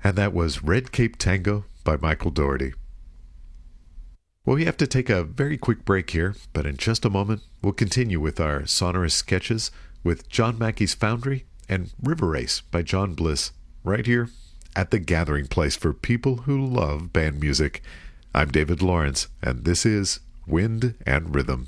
And that was Red Cape Tango by Michael Dougherty. Well, we have to take a very quick break here, but in just a moment, we'll continue with our sonorous sketches with John Mackey's Foundry and River Race by John Bliss, right here at the gathering place for people who love band music. I'm David Lawrence, and this is Wind and Rhythm.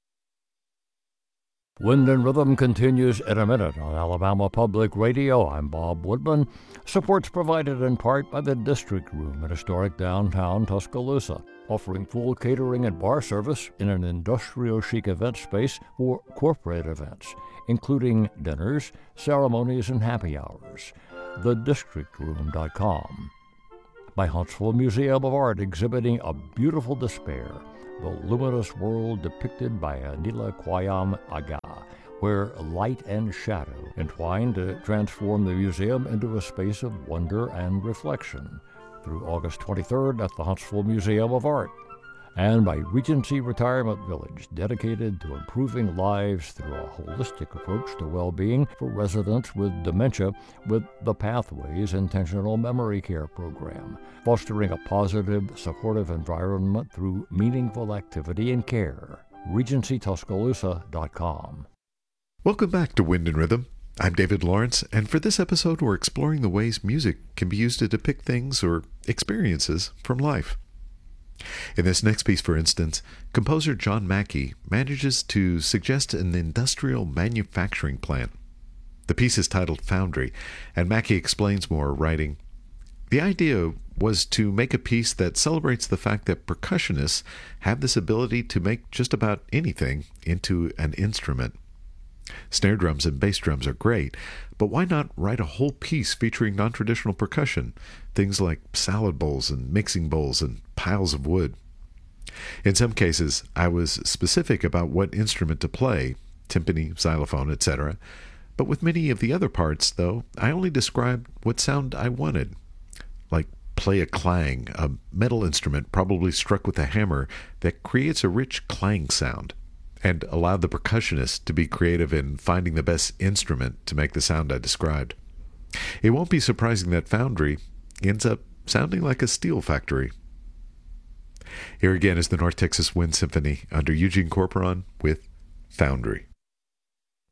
Wind and Rhythm continues in a minute on Alabama Public Radio. I'm Bob Woodman. Support's provided in part by the District Room at historic downtown Tuscaloosa, offering full catering and bar service in an industrial chic event space for corporate events, including dinners, ceremonies, and happy hours. TheDistrictRoom.com. By Huntsville Museum of Art, exhibiting A Beautiful Despair, the luminous world depicted by Anila Kwayam Aga, where light and shadow entwine to transform the museum into a space of wonder and reflection, through August 23rd at the Huntsville Museum of Art. And by Regency Retirement Village, dedicated to improving lives through a holistic approach to well-being for residents with dementia with the Pathways Intentional Memory Care Program, fostering a positive, supportive environment through meaningful activity and care. RegencyTuscaloosa.com. Welcome back to Wind and Rhythm. I'm David Lawrence, and for this episode, we're exploring the ways music can be used to depict things or experiences from life. In this next piece, for instance, composer John Mackey manages to suggest an industrial manufacturing plant. The piece is titled Foundry, and Mackey explains more, writing, "The idea was to make a piece that celebrates the fact that percussionists have this ability to make just about anything into an instrument. Snare drums and bass drums are great, but why not write a whole piece featuring non-traditional percussion, things like salad bowls and mixing bowls and piles of wood? In some cases, I was specific about what instrument to play, timpani, xylophone, etc., but with many of the other parts, though, I only described what sound I wanted, like play a clang, a metal instrument probably struck with a hammer that creates a rich clang sound, and allowed the percussionist to be creative in finding the best instrument to make the sound I described. It won't be surprising that Foundry ends up sounding like a steel factory." Here again is the North Texas Wind Symphony under Eugene Corporon with Foundry.